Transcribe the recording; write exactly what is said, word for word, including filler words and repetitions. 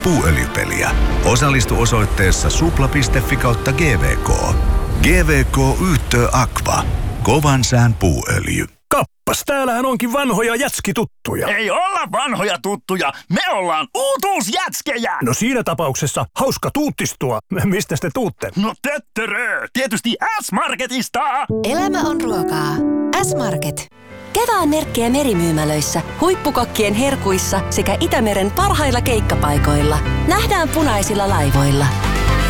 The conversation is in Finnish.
puuöljypeliä. Osallistu osoitteessa supla piste fi kautta G V K. G V K Yhtö Aqua. Kovan sään puuöljy. Kappas, täällähän onkin vanhoja jätskituttuja. Ei olla vanhoja tuttuja, me ollaan uutuusjätskejä! No siinä tapauksessa hauska tuuttistua. Mistä te tuutte? No töttörö, tietysti S-Marketista! Elämä on ruokaa. S-Market. Kevään merkkejä merimyymälöissä, huippukokkien herkuissa sekä Itämeren parhailla keikkapaikoilla. Nähdään punaisilla laivoilla.